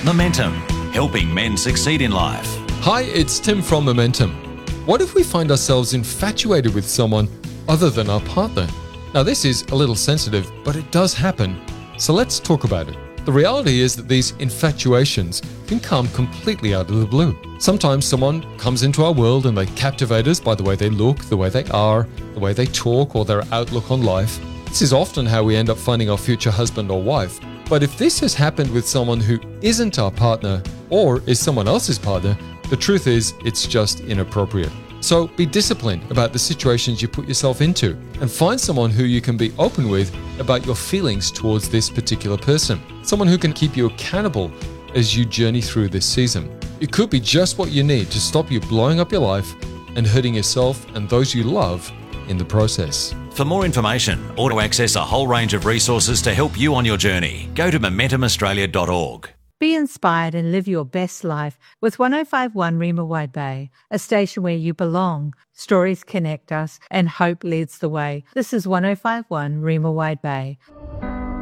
Momentum, helping men succeed in life. Hi, it's Tim from Momentum. What if we find ourselves infatuated with someone other than our partner? Now, this is a little sensitive, but it does happen. So let's talk about it. The reality is that these infatuations can come completely out of the blue. Sometimes someone comes into our world and they captivate us by the way they look, the way they are, the way they talk, or their outlook on life. This is often how we end up finding our future husband or wife. But if this has happened with someone who isn't our partner or is someone else's partner, the truth is it's just inappropriate. So be disciplined about the situations you put yourself into and find someone who you can be open with about your feelings towards this particular person. Someone who can keep you accountable as you journey through this season. It could be just what you need to stop you blowing up your life and hurting yourself and those you love in the process. For more information or to access a whole range of resources to help you on your journey, go to momentumaustralia.org. Be inspired and live your best life with 1051 Rima Wide Bay, a station where you belong. Stories connect us and hope leads the way. This is 1051 Rima Wide Bay.